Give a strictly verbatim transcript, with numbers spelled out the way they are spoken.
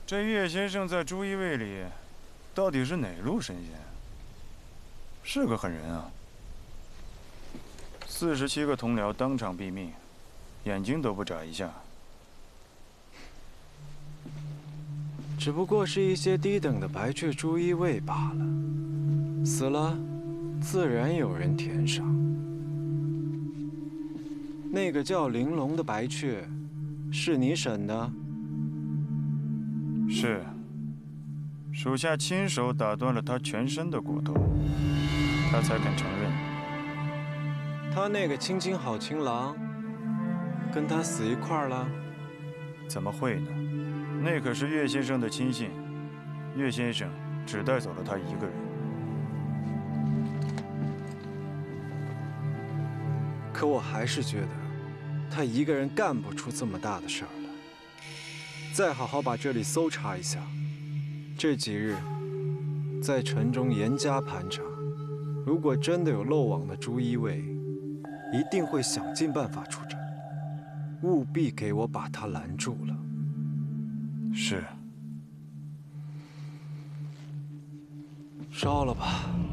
这岳先生在朱一卫里，到底是哪路神仙？是个狠人啊！四十七个同僚当场毙命，眼睛都不眨一下。 只不过是一些低等的白雀朱一卫罢了，死了，自然有人填上。那个叫玲珑的白雀，是你审的？ 是。属下亲手打断了他全身的骨头，他才肯承认。 他那个亲亲好情郎，跟他死一块儿了？ 怎么会呢？那可是岳先生的亲信，岳先生只带走了他一个人。 可我还是觉得，他一个人干不出这么大的事儿来。再好好把这里搜查一下，这几日在城中严加盘查，如果真的有漏网的朱一卫，一定会想尽办法出战，务必给我把他拦住了。 是。 烧了吧。